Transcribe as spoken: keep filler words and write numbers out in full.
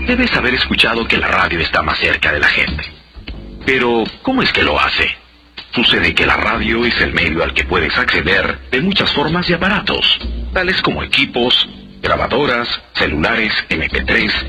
Debes haber escuchado que la radio está más cerca de la gente. Pero, ¿cómo es que lo hace? Sucede que la radio es el medio al que puedes acceder de muchas formas y aparatos, tales como equipos, grabadoras, celulares, eme pe tres,